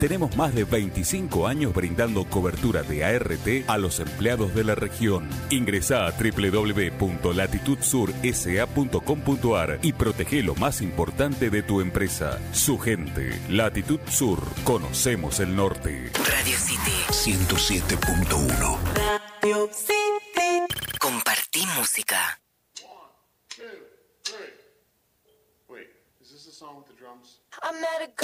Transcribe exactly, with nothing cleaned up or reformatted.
Tenemos más de veinticinco años brindando cobertura de A R T a los empleados de la región. Ingresá a doble u doble u doble u punto latitud sur s a punto com punto a r y protege lo más importante de tu empresa, su gente. Latitud Sur, conocemos el norte. Radio City ciento siete punto uno. Radio City. Compartí música. One, two, three. Wait, is this the song with the drums? I met a